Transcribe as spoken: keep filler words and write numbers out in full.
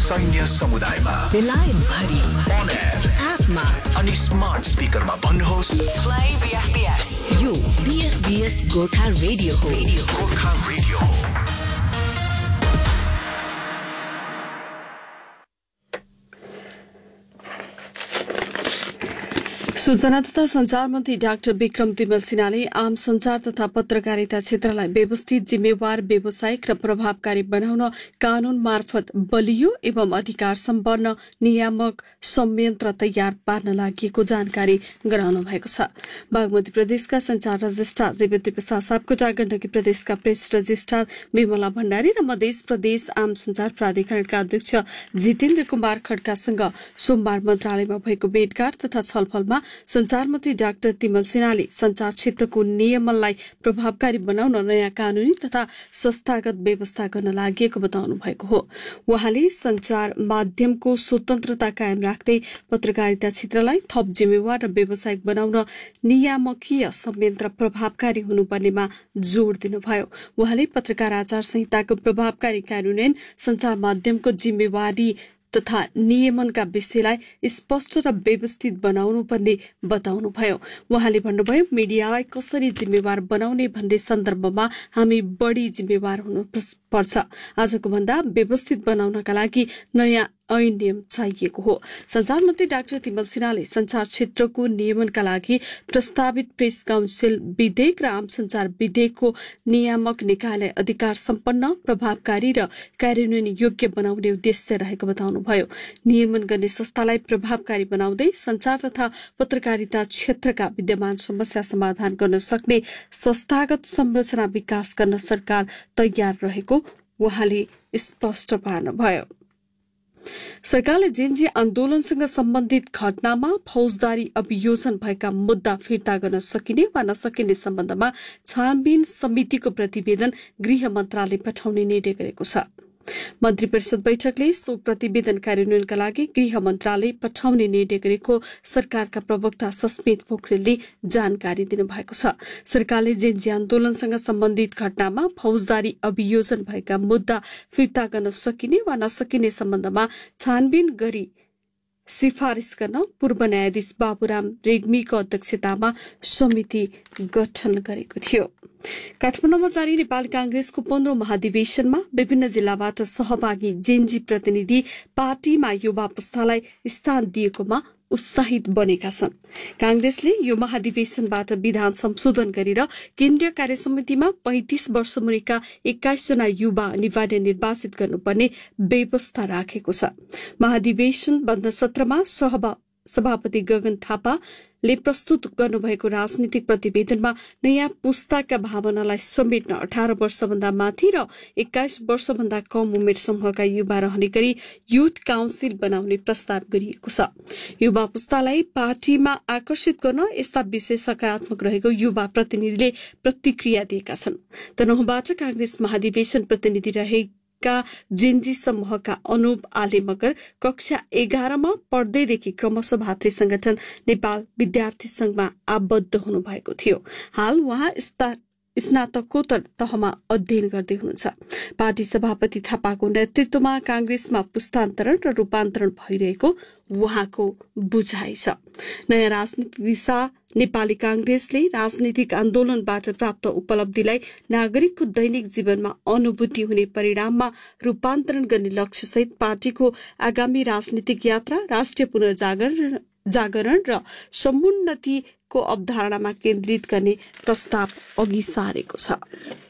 सैन्य समुदायमा, बेलायत भरि, on air, एपमा अनि स्मार्ट स्पिकरमा भन्नुहोस् play B F B S। यो B F B S Gorkha radio हो। गोर्खा रेडियो हो। सूचना तथा संचार मन्त्री डाक्टर विक्रम तिमल सिन्हाले आम संचार तथा पत्रकारिता क्षेत्रलाई व्यवस्थित, जिम्मेवार, व्यावसायिक र प्रभावकारी बनाउन कानून मार्फत बलियो एवं अधिकार सम्पन्न नियामक संयन्त्र तयार पार्न लागि जानकारी गराउनु भएको छ। बागमती प्रदेशका संचार रजिस्ट्रार रेवती प्रसाद सापकोटा, गण्डकी प्रदेशका प्रेस रजिस्ट्रार विमला भण्डारी र मध्य प्रदेश आम संचार प्राधिकरणका अध्यक्ष जितेन्द्र कुमार खड्कासँग सोमबार मन्त्रालयमा भएको भेटघाट तथा छलफलमा संचार मन्त्री डाक्टर तिमल सिन्हाले संचार क्षेत्रको नियमनलाई प्रभावकारी बनाउन नयाँ कानूनी तथा संस्थागत व्यवस्था गर्न लागि बताउनु भएको हो। उहाँले संचार माध्यमको स्वतन्त्रता कायम राख्दै पत्रकारिता क्षेत्रलाई थप जिम्मेवार र व्यावसायिक बनाउन नियामकीय संयन्त्र प्रभावकारी हुनुपर्नेमा जोड़ दिनुभयो। उहाँले पत्रकार आचार संहिताको प्रभावकारी कार्यान्वयन, संचार माध्यमको जिम्मेवारी तथा नियमनका विषयलाई स्पष्ट र व्यवस्थित बनाउनु पर्ने बताउनुभयो। उहाँले भन्नुभयो, मिडियालाई कसरी जिम्मेवार बनाउने भन्ने सन्दर्भमा हामी बढ़ी जिम्मेवार हुनुपर्छ। आजको भन्दा व्यवस्थित बनाउनका लागि नयाँ ऐन नियम चाहिएको हो। संचार मन्त्री डाक्टर तिमल सिन्हाले संचार क्षेत्रको नियमनका लागि प्रस्तावित प्रेस काउन्सिल विधेयक र आम संचार विधेयकको नियामक निकायलाई अधिकार सम्पन्न, प्रभावकारी र कार्यान्वयन योग्य बनाउने उद्देश्य रहेको बताउनुभयो। नियमन गर्ने संस्थालाई प्रभावकारी बनाउँदै संचार तथा पत्रकारिता क्षेत्रका विद्यमान समस्या समाधान गर्न सक्ने संस्थागत संरचना विकास गर्न सरकार तयार रहेको उहाँले स्पष्ट पार्नुभयो। सरकारले जेनजी आन्दोलनसँग सम्बन्धित घटनामा फौजदारी अभियोजन भएका मुद्दा फिर्ता गर्न सकिने वा नसकिने सम्बन्धमा छानबिन समितिको प्रतिवेदन गृह मन्त्रालय पठाउने निर्णय गरेको छ। मन्त्री परिषद बैठकले सो प्रतिवेदन कार्यान्वयनका लागि गृह मन्त्रालय पठाउने निर्णय गरेको सरकारका प्रवक्ता सस्मित पोखरेलले जानकारी दिनुभएको छ। सरकारले जेनजी आन्दोलनसँग सम्बन्धित घटनामा फौजदारी अभियोजन भएका मुद्दा फिर्ता गर्न सकिने वा नसकिने सम्बन्धमा छानबिन गरी सिफारिश गर्न पूर्व न्यायाधीश बाबुराम रेग्मीको अध्यक्षतामा समिति गठन गरेको थियो। काठमाडौँमा जारी नेपाली कांग्रेसको पन्ध्रौं महाधिवेशनमा विभिन्न जिल्लाबाट सहभागी जेनजी प्रतिनिधि पार्टीमा युवा पुस्तालाई स्थान दिएकोमा उत्साहित बनेका छन्। कांग्रेसले यो महाधिवेशनबाट विधान संशोधन गरेर केन्द्रीय कार्यसमितिमा पैंतीस वर्ष मुनिका एक्काइस जना युवा अनिवार्य निर्वाचित गर्नुपर्ने व्यवस्था राखेको छ। महाधिवेशन बन्द सत्रमा सभापति गगन थापाले प्रस्तुत गर्नुभएको राजनीतिक प्रतिवेदनमा नयाँ पुस्ताका भावनालाई समेट्न अठार वर्षभन्दा माथि र एक्काइस वर्षभन्दा कम उमेर समूहका युवा रहने गरी युथ काउन्सिल बनाउने प्रस्ताव गरिएको छ। युवा पुस्तालाई पार्टीमा आकर्षित गर्न यस्ता विषय सकारात्मक रहेको युवा प्रतिनिधिले प्रतिक्रिया दिएका छन्। तनहुँबाट कांग्रेस महाधिवेशन प्रतिनिधि रहे का जेनजी समूहका अनुप आले मगर कक्षा एघारमा पढ्दैदेखि क्रमशः भातृ संगठन नेपाल विद्यार्थी संघमा आबद्ध हुनु भएको थियो। हाल उहाँ स्नातकोत्तर तहमा अध्ययन गर्दै हुनुहुन्छ। पार्टी सभापति थापाको नेतृत्वमा कांग्रेसमा पुस्तान्तरण र रूपान्तरण भइरहेको उहाँको बुझाइ छ। नयाँ राजनीतिक दिशा नेपाली कांग्रेसले राजनीतिक आन्दोलनबाट प्राप्त उपलब्धिलाई नागरिकको दैनिक जीवनमा अनुभूति हुने परिणाममा रूपान्तरण गर्ने लक्ष्यसहित पार्टीको आगामी राजनीतिक यात्रा राष्ट्रिय पुनर्जागरण जागरण र समुन्नतिको अवधारणामा केन्द्रित गर्ने प्रस्ताव अघि सारेको छ।